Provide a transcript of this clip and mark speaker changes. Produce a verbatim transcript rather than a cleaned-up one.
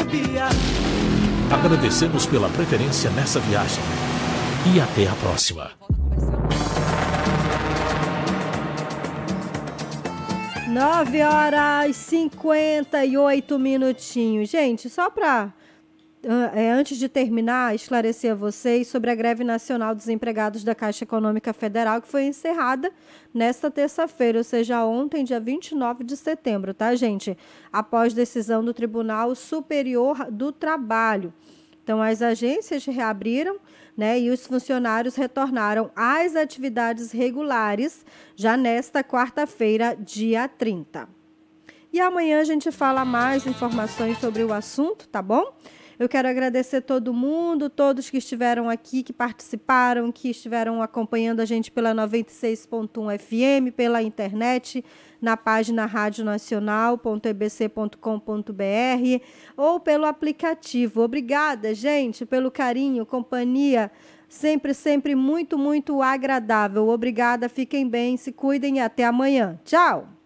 Speaker 1: Agradecemos pela preferência nessa viagem e até a próxima.
Speaker 2: Nove horas e cinquenta e oito minutinhos. Gente, só para, é, antes de terminar, esclarecer a vocês sobre a greve nacional dos empregados da Caixa Econômica Federal, que foi encerrada nesta terça-feira, ou seja, ontem, dia vinte e nove de setembro, tá, gente? Após decisão do Tribunal Superior do Trabalho. Então, as agências reabriram, né, e os funcionários retornaram às atividades regulares já nesta quarta-feira, dia trinta. E amanhã a gente fala mais informações sobre o assunto, tá bom? Eu quero agradecer todo mundo, todos que estiveram aqui, que participaram, que estiveram acompanhando a gente pela noventa e seis ponto um F M, pela internet, na página rádio nacional ponto e b c ponto com ponto b r ou pelo aplicativo. Obrigada, gente, pelo carinho, companhia, sempre, sempre muito, muito agradável. Obrigada, fiquem bem, se cuidem e até amanhã. Tchau!